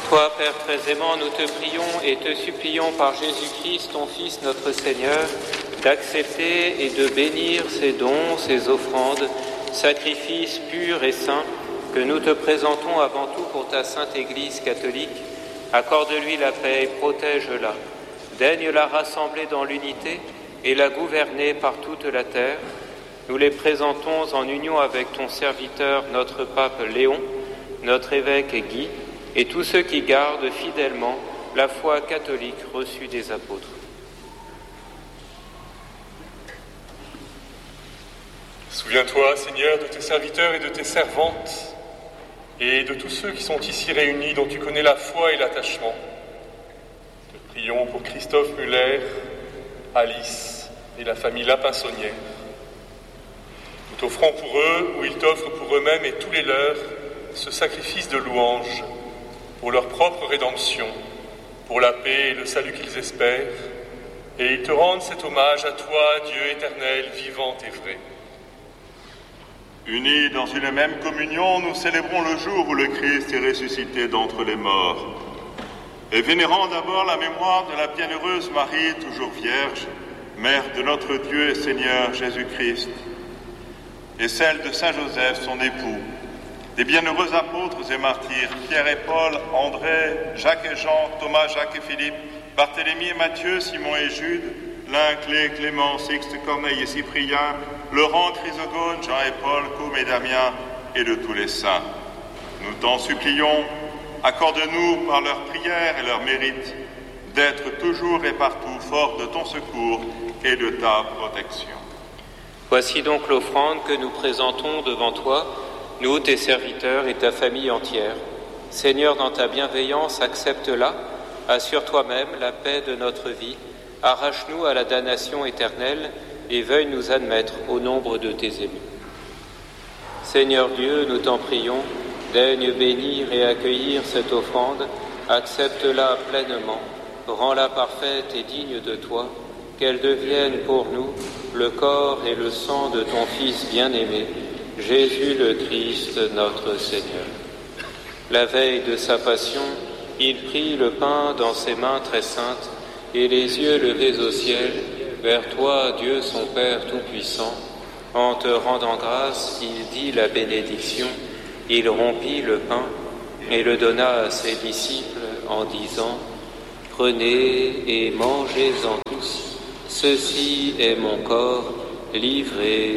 Toi, Père très aimant, nous te prions et te supplions par Jésus-Christ, ton Fils, notre Seigneur, d'accepter et de bénir ces dons, ces offrandes, sacrifices purs et saints que nous te présentons avant tout pour ta Sainte Église catholique. Accorde-lui la paix et protège-la. Daigne la rassembler dans l'unité et la gouverner par toute la terre. Nous les présentons en union avec ton serviteur, notre pape Léon, notre évêque Guy, et tous ceux qui gardent fidèlement la foi catholique reçue des apôtres. Souviens-toi, Seigneur, de tes serviteurs et de tes servantes, et de tous ceux qui sont ici réunis, dont tu connais la foi et l'attachement. Te prions pour Christophe Muller, Alice et la famille Lapin-Saunière. Nous t'offrons pour eux, ou ils t'offrent pour eux-mêmes et tous les leurs, ce sacrifice de louange, pour leur propre rédemption, pour la paix et le salut qu'ils espèrent, et ils te rendent cet hommage à toi, Dieu éternel, vivant et vrai. Unis dans une même communion, nous célébrons le jour où le Christ est ressuscité d'entre les morts. Et vénérant d'abord la mémoire de la bienheureuse Marie, toujours vierge, mère de notre Dieu et Seigneur Jésus-Christ, et celle de Saint Joseph, son époux, des bienheureux apôtres et martyrs, Pierre et Paul, André, Jacques et Jean, Thomas, Jacques et Philippe, Barthélemy et Matthieu, Simon et Jude, Lin, Clément, Sixte, Corneille et Cyprien, Laurent, Chrysogone, Jean et Paul, Côme et Damien, et de tous les saints. Nous t'en supplions, accorde-nous par leurs prières et leurs mérites d'être toujours et partout forts de ton secours et de ta protection. Voici donc l'offrande que nous présentons devant toi, nous, tes serviteurs et ta famille entière. Seigneur, dans ta bienveillance, accepte-la, assure toi-même la paix de notre vie, arrache-nous à la damnation éternelle et veuille nous admettre au nombre de tes élus. Seigneur Dieu, nous t'en prions, daigne bénir et accueillir cette offrande, accepte-la pleinement, rends-la parfaite et digne de toi, qu'elle devienne pour nous le corps et le sang de ton Fils bien-aimé, Jésus le Christ, notre Seigneur. La veille de sa passion, il prit le pain dans ses mains très saintes et les yeux levés au ciel, vers toi, Dieu son Père Tout-Puissant. En te rendant grâce, il dit la bénédiction, il rompit le pain et le donna à ses disciples en disant « Prenez et mangez-en tous, ceci est mon corps livré pour vous. »